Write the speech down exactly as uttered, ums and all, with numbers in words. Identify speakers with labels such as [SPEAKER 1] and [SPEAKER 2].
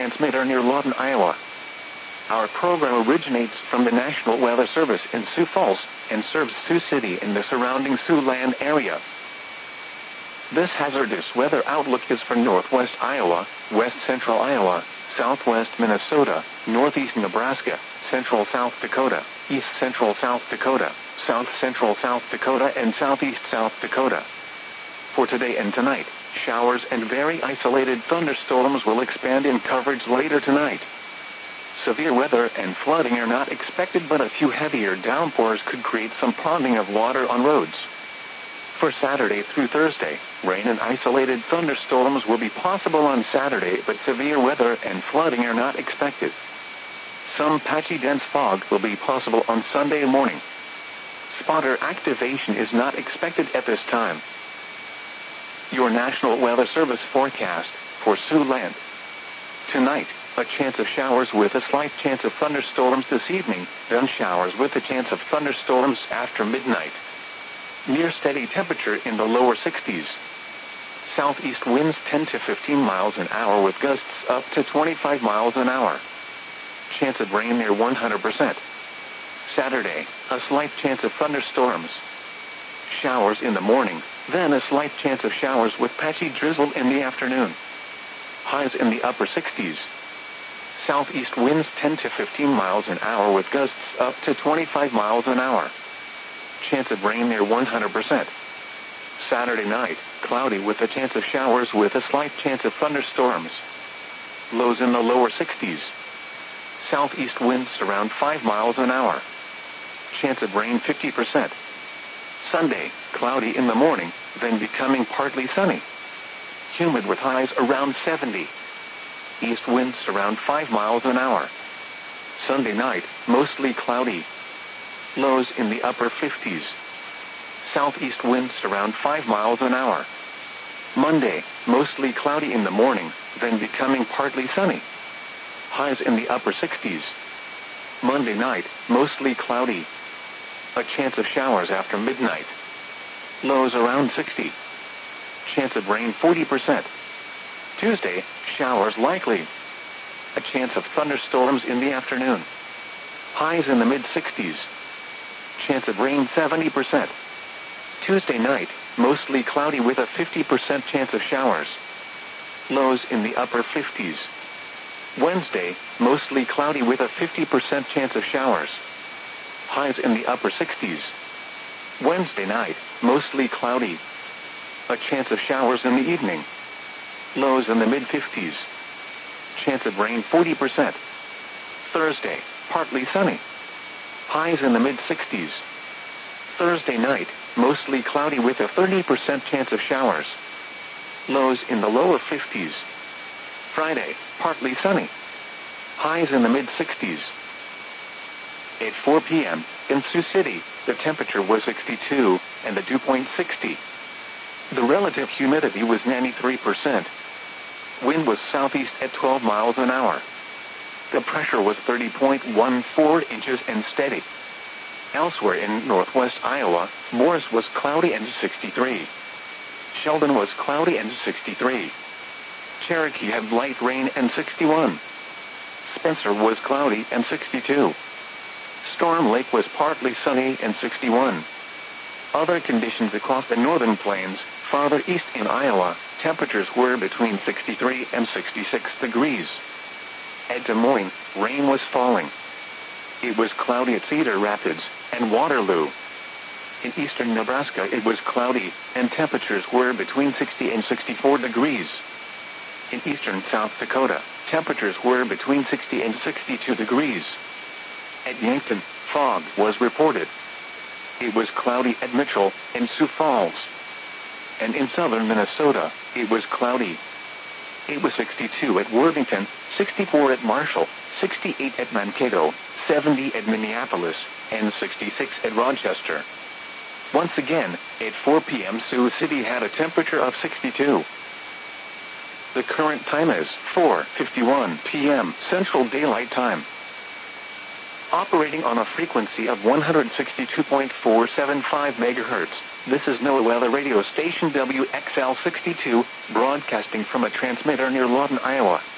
[SPEAKER 1] transmitter near Lawton, Iowa. Our program originates from the National Weather Service in Sioux Falls and serves Sioux City and the surrounding Siouxland area. This hazardous weather outlook is for northwest Iowa, west central Iowa, southwest Minnesota, northeast Nebraska, central South Dakota, east central South Dakota, south central South Dakota, and southeast South Dakota. For today and tonight, showers and very isolated thunderstorms will expand in coverage later tonight. Severe weather and flooding are not expected, but a few heavier downpours could create some ponding of water on roads. For Saturday through Thursday, rain and isolated thunderstorms will be possible on Saturday, but severe weather and flooding are not expected. Some patchy dense fog will be possible on Sunday morning. Spotter activation is not expected at this time. Your National Weather Service forecast for Siouxland. Tonight, a chance of showers with a slight chance of thunderstorms this evening, then showers with a chance of thunderstorms after midnight. Near steady temperature in the lower sixties. Southeast winds ten to fifteen miles an hour with gusts up to twenty-five miles an hour. Chance of rain near one hundred percent. Saturday, a slight chance of thunderstorms. Showers in the morning, then a slight chance of showers with patchy drizzle in the afternoon. Highs in the upper sixties. Southeast winds ten to fifteen miles an hour with gusts up to twenty-five miles an hour. Chance of rain near one hundred percent. Saturday night, cloudy with a chance of showers with a slight chance of thunderstorms. Lows in the lower sixties. Southeast winds around five miles an hour. Chance of rain fifty percent. Sunday, cloudy in the morning, then becoming partly sunny. Humid with highs around seventy. East winds around five miles an hour. Sunday night, mostly cloudy. Lows in the upper fifties. Southeast winds around five miles an hour. Monday, mostly cloudy in the morning, then becoming partly sunny. Highs in the upper sixties. Monday night, mostly cloudy. A chance of showers after midnight. Lows around sixty. Chance of rain forty percent. Tuesday, showers likely. A chance of thunderstorms in the afternoon. Highs in the mid-sixties. Chance of rain seventy percent. Tuesday night, mostly cloudy with a fifty percent chance of showers. Lows in the upper fifties. Wednesday, mostly cloudy with a fifty percent chance of showers. Highs in the upper sixties. Wednesday night, mostly cloudy. A chance of showers in the evening. Lows in the mid-fifties. Chance of rain forty percent. Thursday, partly sunny. Highs in the mid-sixties. Thursday night, mostly cloudy with a thirty percent chance of showers. Lows in the lower fifties. Friday, partly sunny. Highs in the mid-sixties. At four p.m., in Sioux City, the temperature was sixty-two, and the dew point sixty. The relative humidity was ninety-three percent. Wind was southeast at twelve miles an hour. The pressure was thirty point one four inches and steady. Elsewhere in northwest Iowa, Morris was cloudy and sixty-three. Sheldon was cloudy and sixty-three. Cherokee had light rain and sixty-one. Spencer was cloudy and sixty-two. Storm Lake was partly sunny and sixty-one. Other conditions across the northern plains, farther east in Iowa, temperatures were between sixty-three and sixty-six degrees. At Des Moines, rain was falling. It was cloudy at Cedar Rapids and Waterloo. In eastern Nebraska it was cloudy, and temperatures were between sixty and sixty-four degrees. In eastern South Dakota, temperatures were between sixty and sixty-two degrees. At Yankton, fog was reported. It was cloudy at Mitchell and Sioux Falls. And in southern Minnesota, it was cloudy. It was sixty-two at Worthington, sixty-four at Marshall, sixty-eight at Mankato, seventy at Minneapolis, and sixty-six at Rochester. Once again, at four p.m. Sioux City had a temperature of sixty-two. The current time is four fifty-one p.m. Central Daylight Time. Operating on a frequency of one hundred sixty-two point four seven five megahertz, this is NOAA Weather Radio Station W X L sixty-two, broadcasting from a transmitter near Lawton, Iowa.